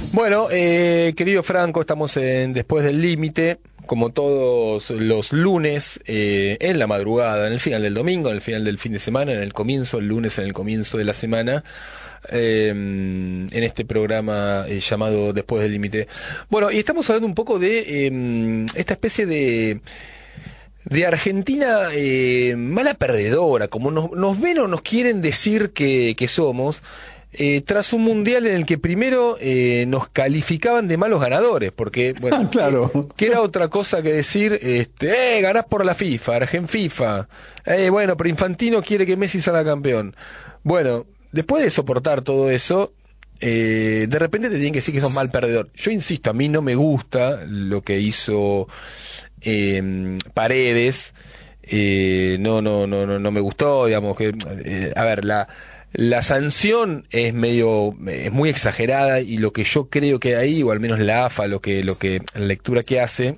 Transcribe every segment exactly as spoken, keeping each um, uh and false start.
Bueno, eh, querido Franco, estamos en Después del Límite, como todos los lunes, eh, en la madrugada, en el final del domingo, en el final del fin de semana, en el comienzo, el lunes, en el comienzo de la semana, eh, en este programa eh, llamado Después del Límite. Bueno, y estamos hablando un poco de eh, esta especie de... de Argentina eh, mala perdedora, como nos, nos ven o nos quieren decir que, que somos, eh, tras un mundial en el que primero eh, nos calificaban de malos ganadores, porque, bueno, Ah, claro. eh, que era otra cosa que decir, este, eh, ganás por la FIFA, Argen FIFA, eh, bueno, pero Infantino quiere que Messi salga campeón. Bueno, después de soportar todo eso, Eh, de repente te tienen que decir que sos mal perdedor. Yo insisto, a mí no me gusta lo que hizo eh, Paredes, eh, no, no, no, no, no me gustó, digamos que, eh, a ver, la, la sanción es medio, es muy exagerada, y lo que yo creo que ahí, o al menos la AFA, lo que, lo que, la lectura que hace,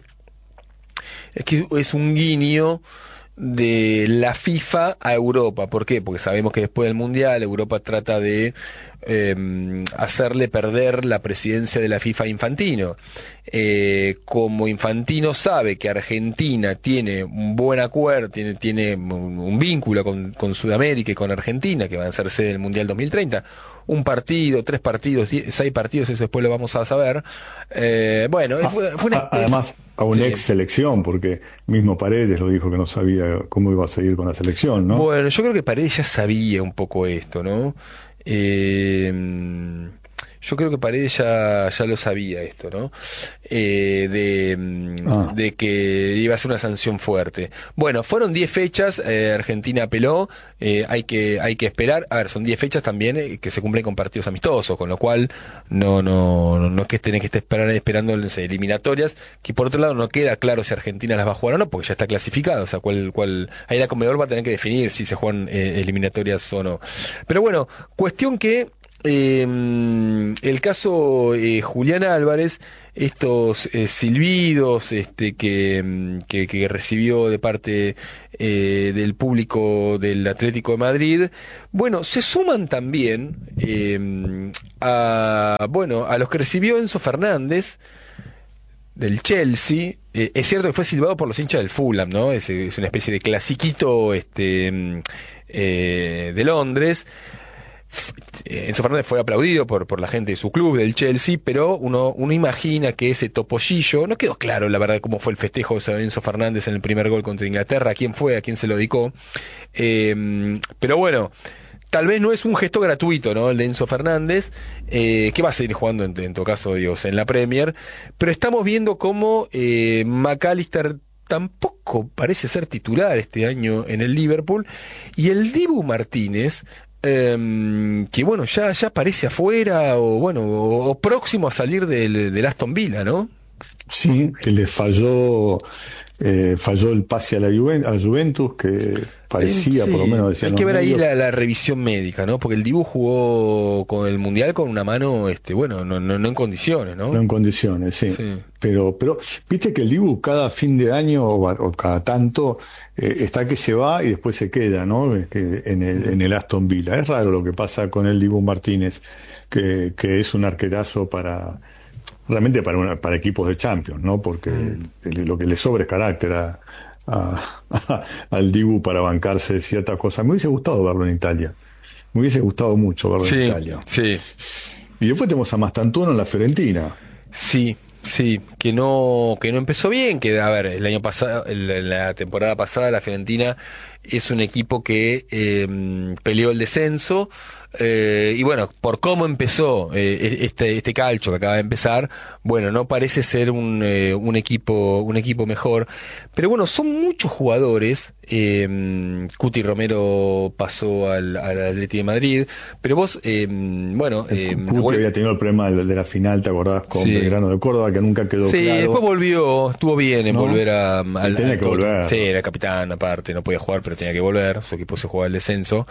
es que es un guiño de la FIFA a Europa. ¿Por qué? Porque sabemos que después del Mundial Europa trata de eh, hacerle perder la presidencia de la FIFA a Infantino. Eh, como Infantino sabe que Argentina tiene un buen acuerdo, tiene, tiene un, un vínculo con, con Sudamérica y con Argentina, que van a ser sede del Mundial dos mil treinta, un partido, tres partidos, diez, seis partidos, eso después lo vamos a saber. Eh, bueno, Ah, fue, fue una especie... Además, a una Sí. ex selección, porque mismo Paredes lo dijo que no sabía cómo iba a seguir con la selección, ¿no? Bueno, yo creo que Paredes ya sabía un poco esto, ¿no? Eh, yo creo que Paredes ya, ya lo sabía esto, ¿no? Eh, de, Ah. de que iba a ser una sanción fuerte. Bueno, fueron diez fechas, eh, Argentina apeló, eh, hay que hay que esperar. A ver, son diez fechas también eh, que se cumplen con partidos amistosos, con lo cual no no no, no es que tenés que estar esperando, esperando no sé, eliminatorias, que por otro lado no queda claro si Argentina las va a jugar o no, porque ya está clasificado, o sea, cuál, cuál, ahí la Conmebol va a tener que definir si se juegan eh, eliminatorias o no. Pero bueno, cuestión que Eh, el caso eh, Julián Álvarez, estos eh, silbidos este, que, que, que recibió de parte eh, del público del Atlético de Madrid, bueno, se suman también eh, a, bueno, a los que recibió Enzo Fernández del Chelsea. Eh, es cierto que fue silbado por los hinchas del Fulham, ¿no? Es, es una especie de clasiquito este, eh, de Londres. Enzo Fernández fue aplaudido por, por la gente de su club, del Chelsea, pero uno, uno imagina que ese topollillo, no quedó claro la verdad cómo fue el festejo de Enzo Fernández en el primer gol contra Inglaterra, a quién fue, a quién se lo dedicó, eh, pero bueno, tal vez no es un gesto gratuito, ¿no? El de Enzo Fernández, eh, que va a seguir jugando en, en todo caso, Dios, en la Premier, pero estamos viendo cómo eh, McAllister tampoco parece ser titular este año en el Liverpool, y el Dibu Martínez, Um, que bueno, ya ya aparece afuera, o bueno, o, o próximo a salir del, del Aston Villa, ¿no? Sí, que le falló eh, falló el pase a la Juven- a la Juventus, que parecía, Sí, por lo menos decían hay los que ver ahí medios. la, la revisión médica, ¿no? Porque el Dibu jugó con el Mundial con una mano, este, bueno, no, no, no en condiciones, ¿no? No en condiciones, sí. Sí. Pero, pero, viste que el Dibu cada fin de año o, o cada tanto eh, está que se va y después se queda, ¿no? Eh, que en el, en el Aston Villa. Es raro lo que pasa con el Dibu Martínez, que, que es un arquerazo para, realmente para, una- para equipos de Champions, ¿no? Porque Mm. el- lo que le sobra es carácter a, a- al Dibu para bancarse ciertas cosas. Me hubiese gustado verlo en Italia. Me hubiese gustado mucho verlo en Sí, Italia. sí, Y después tenemos a Mastantuono en la Fiorentina. sí, sí, que no, que no empezó bien, que a ver, el año pasado, el- la temporada pasada la Fiorentina es un equipo que eh, peleó el descenso, eh, y bueno, por cómo empezó eh, este este calcio que acaba de empezar, bueno, no parece ser un, eh, un equipo un equipo mejor, pero bueno, son muchos jugadores. eh, Cuti Romero pasó al, al Atleti de Madrid, pero vos, eh, bueno, eh, Cuti Nahuel- había tenido el problema de, de la final, ¿te acordás? Con Sí. Belgrano de Córdoba, que nunca quedó Sí, claro. después volvió, estuvo bien en ¿No? volver a, al, tenía al que Toto. volver. Sí, era capitán aparte, no podía jugar, pero tenía que volver, su equipo se jugaba el descenso.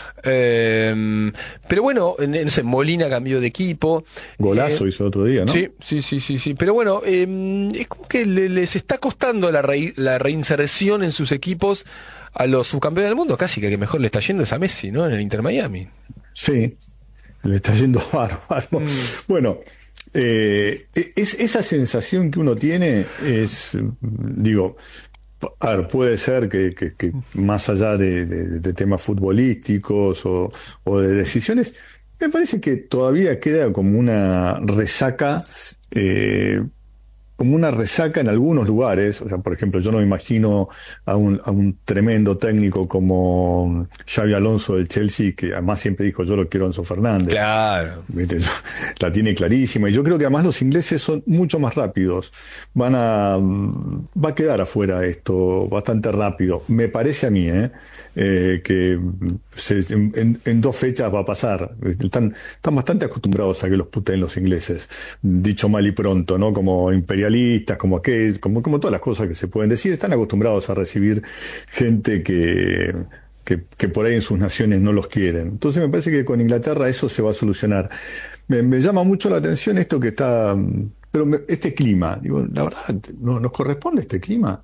Eh, pero bueno, en- no sé, Molina cambió de equipo. Golazo Eh, hizo otro día, ¿no? Sí, sí, sí, sí, sí. Pero bueno, eh, es como que le- les está costando la, rei- la reinserción en sus equipos a los subcampeones del mundo. Casi que, que mejor le está yendo es a Messi, ¿no? En el Inter Miami. Sí, le está yendo bárbaro. Mm. Bueno, Eh, es, esa sensación que uno tiene es, digo, a ver, puede ser que, que, que más allá de, de- de temas futbolísticos o, o de decisiones, me parece que todavía queda como una resaca, eh, como una resaca en algunos lugares. O sea, por ejemplo, yo no me imagino a un, a un tremendo técnico como Xavi Alonso del Chelsea, que además siempre dijo, yo lo quiero a Enzo Fernández. Claro. ¿Viste? La tiene clarísima. Y yo creo que además los ingleses son mucho más rápidos. Van a, mm, va a quedar afuera esto bastante rápido. Me parece a mí, ¿eh? Eh, que se- en, en- en dos fechas va a pasar. Están, están bastante acostumbrados a que los puteen los ingleses. Dicho mal y pronto, ¿no? Como imperialistas, como aquel, como, como todas las cosas que se pueden decir. Están acostumbrados a recibir gente que que, que por ahí en sus naciones no los quieren. Entonces me parece que con Inglaterra eso se va a solucionar. Me, me llama mucho la atención esto que está, mm, pero me- este clima, digo, la verdad, ¿no, nos corresponde este clima?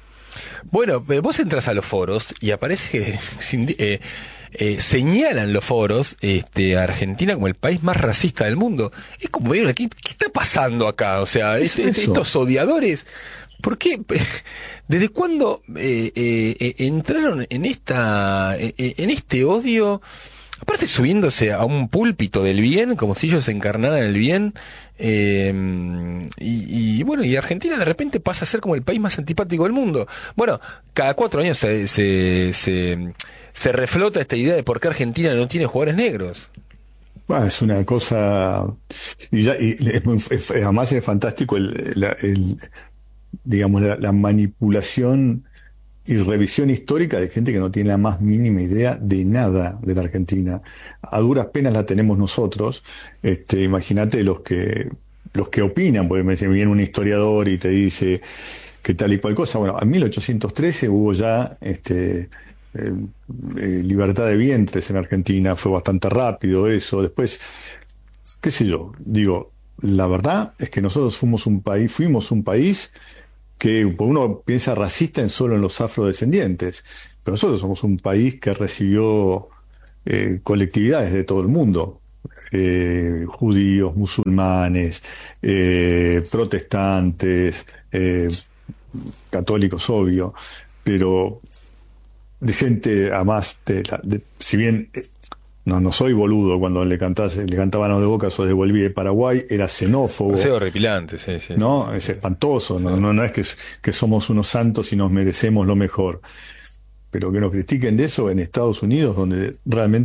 Bueno, eh, vos entras a los foros y aparece, sin di- eh, eh, señalan los foros este, a Argentina como el país más racista del mundo. Es como, ¿qué, qué está pasando acá? O sea, Es este- este- eso. estos odiadores, ¿por qué? ¿Desde cuándo eh, eh, eh, entraron en esta, eh, eh, en este odio? Aparte subiéndose a un púlpito del bien, como si ellos encarnaran el bien, eh, y, y bueno, y Argentina de repente pasa a ser como el país más antipático del mundo. Bueno, cada cuatro años se, se, se, se reflota esta idea de por qué Argentina no tiene jugadores negros. Ah, es una cosa, y, ya, y es muy- es- además es fantástico el, la- el- digamos, la, la manipulación y revisión histórica de gente que no tiene la más mínima idea de nada de la Argentina. A duras penas la tenemos nosotros. Este, imagínate los que los que opinan, porque me dice, viene un historiador y te dice que tal y cual cosa. Bueno, en mil ochocientos trece hubo ya este, eh, eh, libertad de vientres en Argentina, fue bastante rápido eso. Después, qué sé yo, digo, la verdad es que nosotros fuimos un país, fuimos un país que uno piensa racista en solo en los afrodescendientes, pero nosotros somos un país que recibió eh, colectividades de todo el mundo, eh, judíos, musulmanes, eh, protestantes, eh, católicos, obvio, pero de gente, además, de la- de- si bien eh, no, no soy boludo cuando le cantás, le cantaban a de Boca, sos de Bolivia y Paraguay, era O sea, xenófobo, horripilante, sí, sí, sí, ¿no? sí, Es sí. espantoso, no, Sí. no, no es que, que somos unos santos y nos merecemos lo mejor, pero que nos critiquen de eso en Estados Unidos, donde realmente